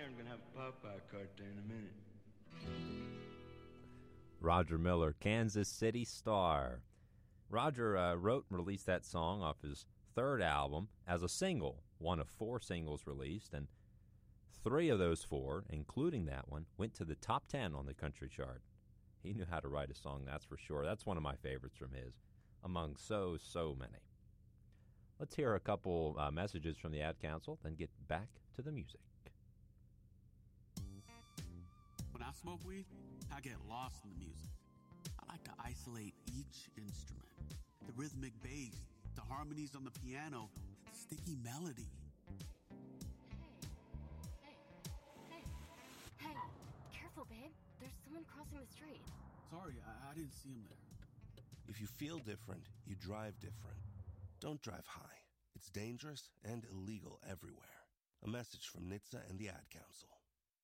there. I'm going to have a Popeye cart there in a minute. Roger Miller, Kansas City Star. Roger wrote and released that song off his third album as a single, one of 4 singles released, and 3 of those 4, including that one, went to the top 10 on the country chart. He knew how to write a song, that's for sure. That's one of my favorites from his, among so many. Let's hear a couple messages from the Ad Council, then get back to the music. When I smoke weed, I get lost in the music. I like to isolate each instrument. The rhythmic bass, the harmonies on the piano, the sticky melody. Hey, careful, babe. There's someone crossing the street. Sorry, I didn't see him there. If you feel different, you drive different. Don't drive high. It's dangerous and illegal everywhere. A message from NHTSA and the Ad Council.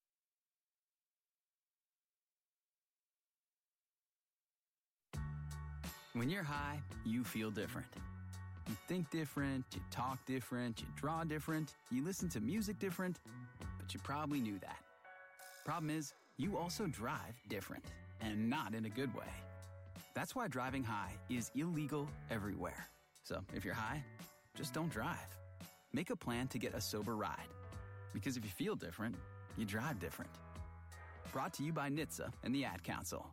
When you're high, you feel different. You think different, you talk different, you draw different, you listen to music different, but you probably knew that. Problem is, you also drive different, and not in a good way. That's why driving high is illegal everywhere. So if you're high, just don't drive. Make a plan to get a sober ride. Because if you feel different, you drive different. Brought to you by NHTSA and the Ad Council.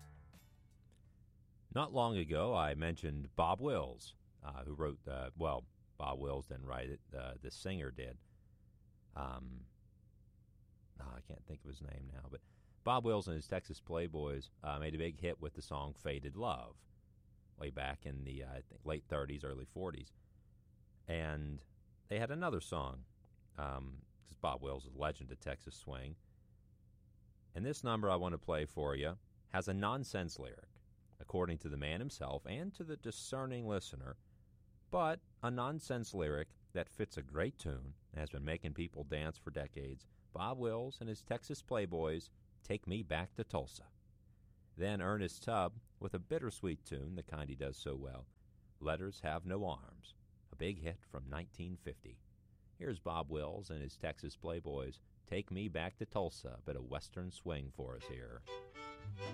Not long ago, I mentioned Bob Wills, who wrote, Bob Wills didn't write it, the singer did. I can't think of his name now, but Bob Wills and his Texas Playboys made a big hit with the song Faded Love way back in the I think late 30s, early 40s. And they had another song, because Bob Wills is a legend of Texas swing. And this number I want to play for you has a nonsense lyric, according to the man himself and to the discerning listener, but a nonsense lyric that fits a great tune and has been making people dance for decades. Bob Wills and his Texas Playboys, Take Me Back to Tulsa. Then Ernest Tubb with a bittersweet tune, the kind he does so well, Letters Have No Arms, a big hit from 1950. Here's Bob Wills and his Texas Playboys, Take Me Back to Tulsa, a bit of Western swing for us here.